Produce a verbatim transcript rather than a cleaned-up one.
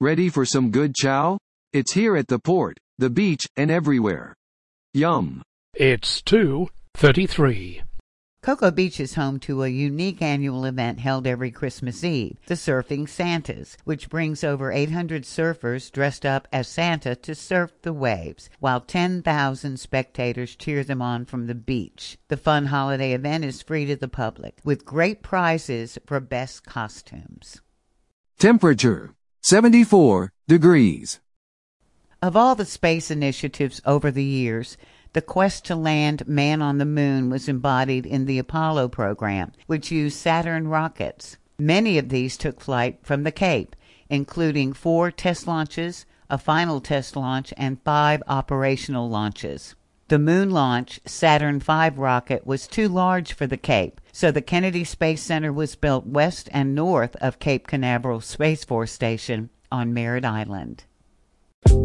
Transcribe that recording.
Ready for some good chow? It's here at the port, the beach, and everywhere. Yum. It's two thirty-three. Cocoa Beach is home to a unique annual event held every Christmas Eve, the Surfing Santas, which brings over eight hundred surfers dressed up as Santa to surf the waves, while ten thousand spectators cheer them on from the beach. The fun holiday event is free to the public, with great prizes for best costumes. Temperature, seventy-four degrees. Of all the space initiatives over the years, the quest to land man on the moon was embodied in the Apollo program, which used Saturn rockets. Many of these took flight from the Cape, including four test launches, a final test launch, and five operational launches. The moon launch Saturn five rocket was too large for the Cape, so the Kennedy Space Center was built west and north of Cape Canaveral Space Force Station on Merritt Island.